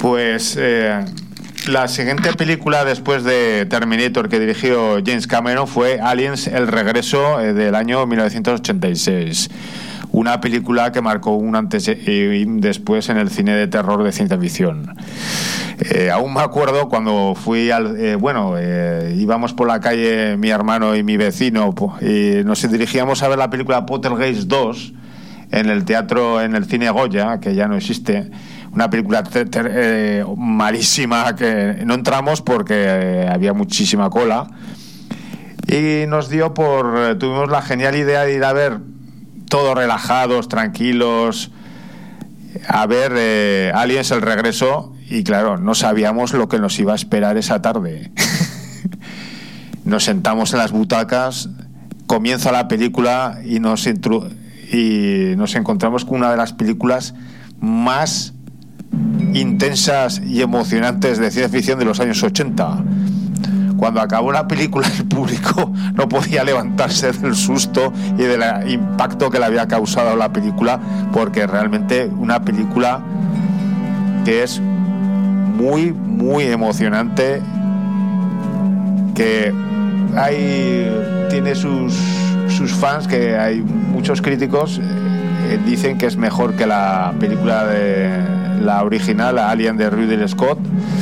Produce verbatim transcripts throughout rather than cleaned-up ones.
Pues eh, la siguiente película después de Terminator que dirigió James Cameron fue Aliens, el regreso, eh, del año mil novecientos ochenta y seis. Una película que marcó un antes y un después en el cine de terror de ciencia ficción. Eh, aún me acuerdo cuando fui al... Eh, bueno, eh, íbamos por la calle mi hermano y mi vecino y nos dirigíamos a ver la película Poltergeist dos en el teatro, en el cine Goya, que ya no existe. Una película ter, ter, eh, malísima, que no entramos porque eh, había muchísima cola. Y nos dio por... Eh, tuvimos la genial idea de ir a ver todos relajados, tranquilos, a ver eh, Aliens, el regreso. Y claro, no sabíamos lo que nos iba a esperar esa tarde. Nos sentamos en las butacas, comienza la película y nos, intru- y nos encontramos con una de las películas más intensas y emocionantes de ciencia ficción de los años ochenta. Cuando acabó la película, el público no podía levantarse del susto y del impacto que le había causado la película, porque realmente una película que es muy, muy emocionante, que hay, tiene sus, sus fans, que hay muchos críticos eh, dicen que es mejor que la película de la original, Alien de Ridley Scott,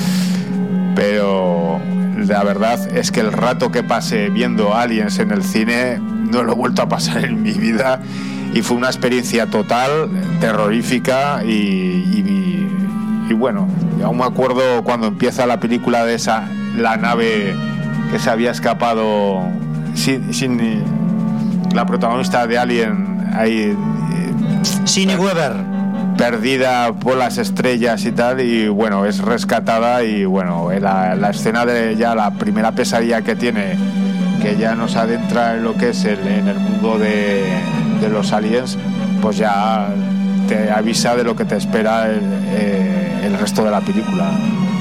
pero la verdad es que el rato que pasé viendo Aliens en el cine no lo he vuelto a pasar en mi vida, y fue una experiencia total, terrorífica, y, y, y bueno, aún me acuerdo cuando empieza la película de esa, la nave que se había escapado sin, sin la protagonista de Alien ahí, Sigourney Weaver, perdida por las estrellas y tal, y bueno, es rescatada, y bueno, la, la escena de ya la primera pesadilla que tiene, que ya nos adentra en lo que es el, en el mundo de, de los aliens, pues ya te avisa de lo que te espera el, eh, el resto de la película.